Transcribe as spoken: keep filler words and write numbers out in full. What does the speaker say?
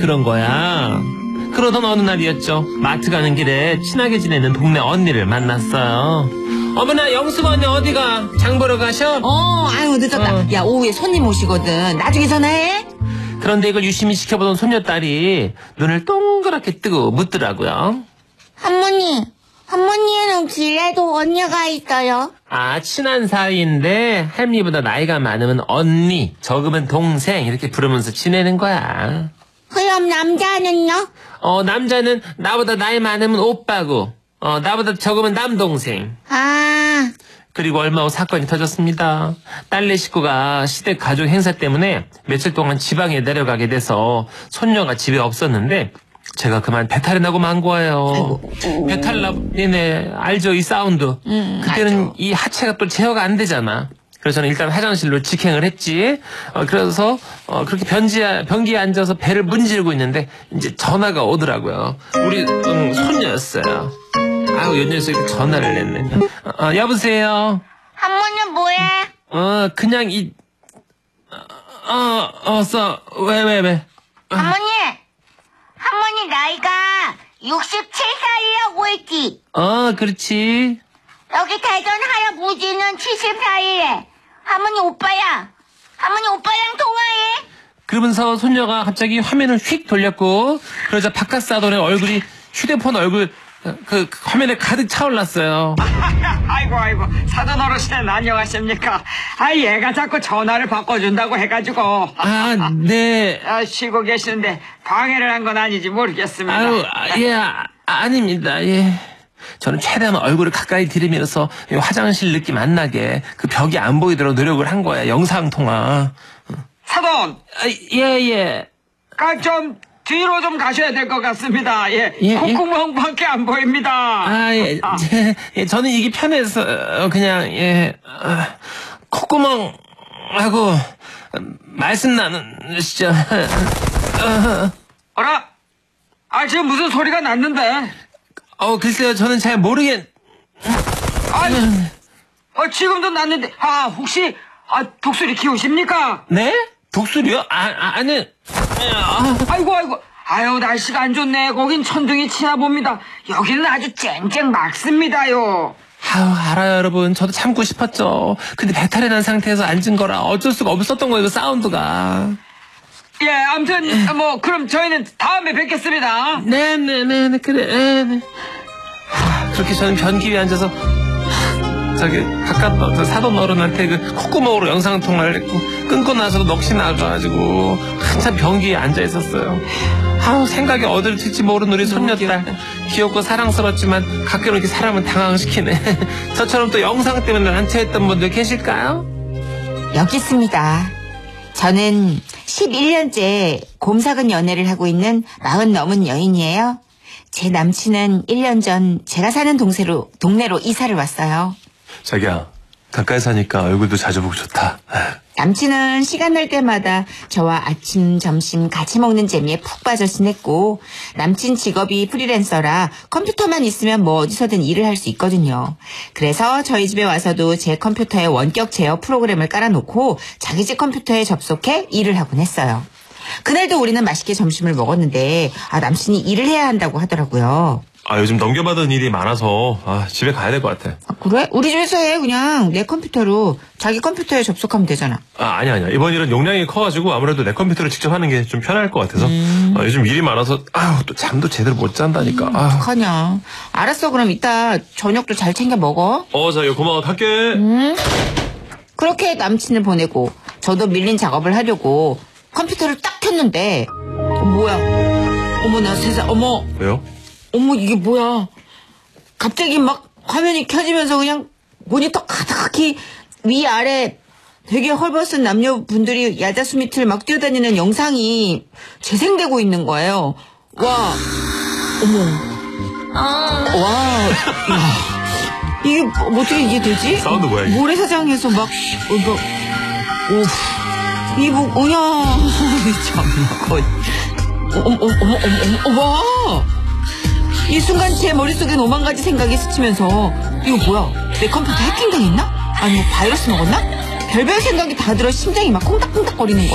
그런 거야. 그러던 어느 날이었죠. 마트 가는 길에 친하게 지내는 동네 언니를 만났어요. 어머나, 영숙 언니 어디가? 장 보러 가셔? 어, 아유 늦었다. 어. 야, 오후에 손님 오시거든. 나중에 전화해. 그런데 이걸 유심히 지켜보던 손녀딸이 눈을 동그랗게 뜨고 묻더라고요. 할머니, 할머니는 길에도 언니가 있어요? 아, 친한 사이인데 할머니보다 나이가 많으면 언니, 적으면 동생 이렇게 부르면서 지내는 거야. 그럼 남자는요? 어, 남자는 나보다 나이 많으면 오빠고, 어, 나보다 적으면 남동생. 아, 그리고 얼마 후 사건이 터졌습니다. 딸네 식구가 시댁 가족 행사 때문에 며칠 동안 지방에 내려가게 돼서 손녀가 집에 없었는데 제가 그만 배탈이 나고 만 거예요. 배탈 나, 네네, 알죠, 이 사운드. 음, 그때는 알죠. 이 하체가 또 제어가 안 되잖아. 그래서 저는 일단 화장실로 직행을 했지. 어, 그래서 어, 그렇게 변지에, 변기에 앉아서 배를 문지르고 있는데 이제 전화가 오더라고요. 우리 음, 손녀였어요. 아유, 요 녀석이 전화를 냈네. 어, 어, 여보세요. 할머니 뭐해? 어, 그냥 이, 어, 어, 써, 왜, 왜, 왜? 할머니, 할머니 나이가 육십칠 살이라고 했지? 어, 그렇지. 여기 대전 할아버지는 칠십 살이래. 할머니 오빠야. 할머니 오빠랑 통화해. 그러면서 손녀가 갑자기 화면을 휙 돌렸고, 그러자 바깥 사돈의 얼굴이 휴대폰 얼굴, 그, 그 화면에 가득 차올랐어요. 아이고 아이고 사돈 어르신 안녕하십니까. 아 얘가 자꾸 전화를 바꿔준다고 해가지고 아, 네. 아, 쉬고 계시는데 방해를 한 건 아닌지 모르겠습니다. 아유, 아, 예, 아, 아닙니다, 예. 저는 최대한 얼굴을 가까이 들이밀어서 화장실 느낌 안 나게 그 벽이 안 보이도록 노력을 한 거야, 영상통화. 사돈 아, 예, 예. 아, 좀 뒤로 좀 가셔야 될 것 같습니다. 예, 예, 예. 콧구멍밖에 안 보입니다. 아, 예, 아, 제, 예, 저는 이게 편해서 그냥 예, 아, 콧구멍하고 말씀 나누시죠. 어, 어라? 아 지금 무슨 소리가 났는데? 어, 글쎄요, 저는 잘 모르겠. 아, 어, 지금도 났는데. 아 혹시 아 독수리 키우십니까? 네? 독수리요? 아, 아 아니. 아, 아이고 아이고 아유 날씨가 안 좋네. 거긴 천둥이 치나 봅니다. 여기는 아주 쨍쨍 맑습니다요. 아유, 알아요, 여러분. 저도 참고 싶었죠. 근데 배탈이 난 상태에서 앉은 거라 어쩔 수가 없었던 거예요, 그 사운드가. 예 아무튼 뭐 그럼 저희는 다음에 뵙겠습니다. 네네네, 그래. 네네. 하, 그렇게 저는 변기 위에 앉아서 하, 저기 바깥 저 사돈 어른한테 그 콧구멍으로 영상통화를 했고 끊고 나서도 넋이 나가가지고 한참 변기에 앉아 있었어요. 아우, 생각이 어디를 튈지 모르는 우리 손녀딸. 귀엽고 사랑스럽지만 가끔 이렇게 사람을 당황시키네. 저처럼 또 영상 때문에 난처했던 분들 계실까요? 여기 있습니다. 저는 십일 년째 곰삭은 연애를 하고 있는 마흔 넘은 여인이에요. 제 남친은 일 년 전 제가 사는 동네로, 동네로 이사를 왔어요. 자기야, 가까이 사니까 얼굴도 자주 보고 좋다. 남친은 시간 날 때마다 저와 아침, 점심 같이 먹는 재미에 푹 빠져 지냈고, 남친 직업이 프리랜서라 컴퓨터만 있으면 뭐 어디서든 일을 할 수 있거든요. 그래서 저희 집에 와서도 제 컴퓨터에 원격 제어 프로그램을 깔아놓고 자기 집 컴퓨터에 접속해 일을 하곤 했어요. 그날도 우리는 맛있게 점심을 먹었는데 아, 남친이 일을 해야 한다고 하더라고요. 아, 요즘 넘겨받은 일이 많아서 아, 집에 가야 될 것 같아. 아, 그래? 우리 집에서 해. 그냥 내 컴퓨터로 자기 컴퓨터에 접속하면 되잖아. 아, 아니야, 아니야. 이번 일은 용량이 커가지고 아무래도 내 컴퓨터로 직접 하는 게 좀 편할 것 같아서. 음. 아, 요즘 일이 많아서 아우, 또 잠도 제대로 못 잔다니까. 음, 아우. 어떡하냐. 알았어. 그럼 이따 저녁도 잘 챙겨 먹어. 어, 자기야, 고마워. 갈게. 음. 그렇게 남친을 보내고 저도 밀린 작업을 하려고 컴퓨터를 딱 켰는데 어, 뭐야. 어머나 세상. 어머. 왜요? 어머 이게 뭐야. 갑자기 막 화면이 켜지면서 그냥 모니터 가득히 위아래 되게 헐벗은 남녀분들이 야자수 밑을 막 뛰어다니는 영상이 재생되고 있는 거예요. 와. 어머. 와. 야. 이게 뭐, 어떻게 이게 되지? 사운드 뭐야, 이게? 모래사장에서 막 어, 이거 오. 이거 뭐야. 참나. 어머 어머 어머 어머 와. 이 순간 제 머릿속엔 오만 가지 생각이 스치면서 이거 뭐야? 내 컴퓨터 해킹당했나? 아니 뭐 바이러스 먹었나? 별별 생각이 다 들어 심장이 막 콩닥콩닥거리는 거야.